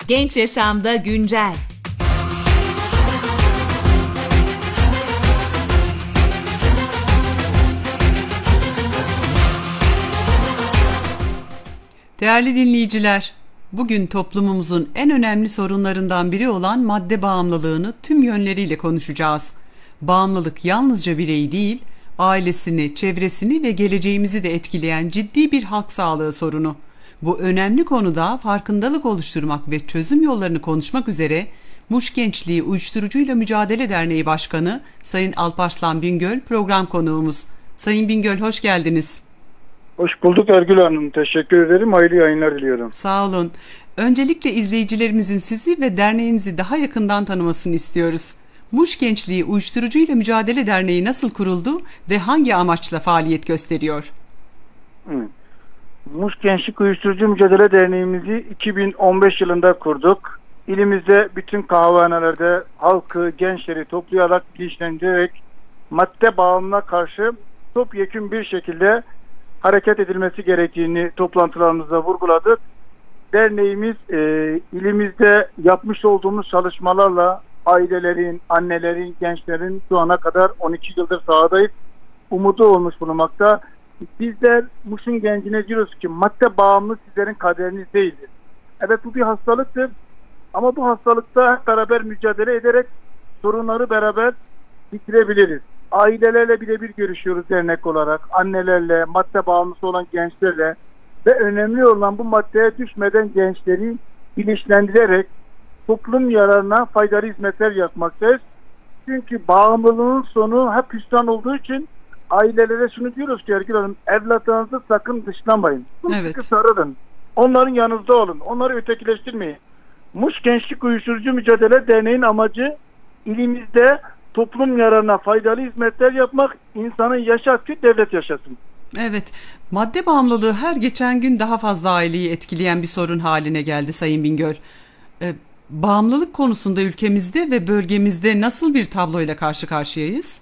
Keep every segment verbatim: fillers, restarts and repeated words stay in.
Genç Yaşamda Güncel. Değerli dinleyiciler, bugün toplumumuzun en önemli sorunlarından biri olan madde bağımlılığını tüm yönleriyle konuşacağız. Bağımlılık yalnızca bireyi değil, ailesini, çevresini ve geleceğimizi de etkileyen ciddi bir halk sağlığı sorunu. Bu önemli konuda farkındalık oluşturmak ve çözüm yollarını konuşmak üzere Muş Gençliği Uyuşturucuyla Mücadele Derneği Başkanı Sayın Alparslan Bingöl program konuğumuz. Sayın Bingöl, hoş geldiniz. Hoş bulduk Ergül Hanım. Teşekkür ederim. Hayırlı yayınlar diliyorum. Sağ olun. Öncelikle izleyicilerimizin sizi ve derneğinizi daha yakından tanımasını istiyoruz. Muş Gençliği Uyuşturucuyla Mücadele Derneği nasıl kuruldu ve hangi amaçla faaliyet gösteriyor? Hı. Muş Gençlik Uyuşturucu Mücadele Derneğimizi iki bin on beş yılında kurduk. İlimizde bütün kahvehanelerde halkı, gençleri toplayarak, bilinçlendirerek madde bağımlılığına karşı topyekün bir şekilde hareket edilmesi gerektiğini toplantılarımızda vurguladık. Derneğimiz e, ilimizde yapmış olduğumuz çalışmalarla ailelerin, annelerin, gençlerin şu ana kadar on iki yıldır sahadayız. Umudu olmuş bulunmakta. Bizler Muş'un gencine diyoruz ki madde bağımlı sizlerin kaderiniz değildir. Evet, bu bir hastalıktır. Ama bu hastalıkta hep beraber mücadele ederek sorunları beraber bitirebiliriz. Ailelerle birebir görüşüyoruz dernek olarak. Annelerle, madde bağımlısı olan gençlerle ve önemli olan bu maddeye düşmeden gençleri bilinçlendirerek toplum yararına faydalı hizmetler yapmaktayız. Çünkü bağımlılığın sonu hep hüsran olduğu için ailelere şunu diyoruz ki Ergül Hanım, evlatlarınızı sakın dışlamayın. Evet. Sıkı sarılın. Onların yanınızda olun. Onları ötekileştirmeyin. Muş Gençlik Uyuşturucu Mücadele Derneği'nin amacı ilimizde toplum yararına faydalı hizmetler yapmak, insanın yaşattığı devlet yaşasın. Evet, madde bağımlılığı her geçen gün daha fazla aileyi etkileyen bir sorun haline geldi Sayın Bingöl. Ee, bağımlılık konusunda ülkemizde ve bölgemizde nasıl bir tabloyla karşı karşıyayız?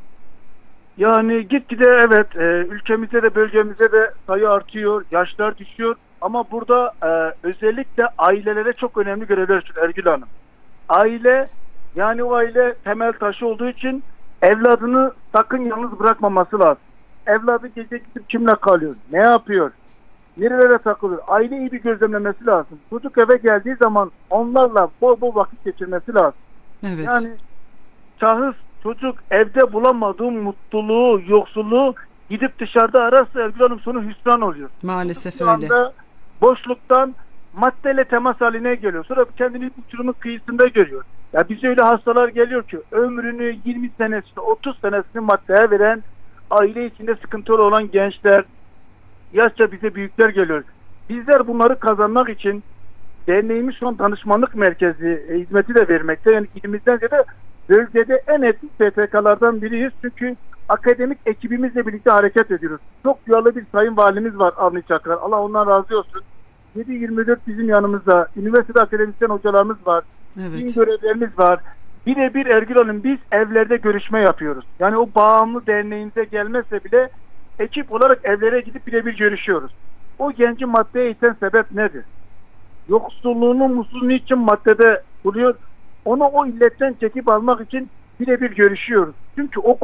Yani gitgide evet, e, ülkemizde de bölgemizde de sayı artıyor, yaşlar düşüyor. Ama burada e, özellikle ailelere çok önemli görevler düşüyor Ergül Hanım. Aile, yani o aile temel taşı olduğu için evladını sakın yalnız bırakmaması lazım. Evladı gece gidip kimle kalıyor, ne yapıyor, nerelere takılıyor, aile iyi bir gözlemlemesi lazım. Çocuk eve geldiği zaman onlarla bol bol vakit geçirmesi lazım. Evet. Yani şahıs, çocuk evde bulamadığı mutluluğu, yoksulluğu gidip dışarıda ararsa Ergül Hanım sonu hüsran oluyor. Maalesef Şu öyle. anda boşluktan maddeyle temas haline geliyor. Sonra kendini uçurumun kıyısında görüyor. Ya bize öyle hastalar geliyor ki ömrünü yirmi senesini, otuz senesini maddeye veren, aile içinde sıkıntılı olan gençler, yaşça bize büyükler geliyor. Bizler bunları kazanmak için derneğimiz şu an danışmanlık merkezi e, hizmeti de vermekte. Yani ilimizden de bölgede en etkili S T K'lardan biriyiz. Çünkü akademik ekibimizle birlikte hareket ediyoruz. Çok duyarlı bir sayın valimiz var, Avni Çakar. Allah ondan razı olsun. yedi yirmi dört bizim yanımızda. Üniversitede akademisyen hocalarımız var. Evet. Din görevlerimiz var. Birebir Ergül Hanım biz evlerde görüşme yapıyoruz. Yani o bağımlı derneğimize gelmezse bile ekip olarak evlere gidip birebir görüşüyoruz. O genci maddeye iten sebep nedir? Yoksulluğunu, mutsuzluğunu için maddede buluyor. Onu o illetten çekip almak için birebir görüşüyoruz. Çünkü o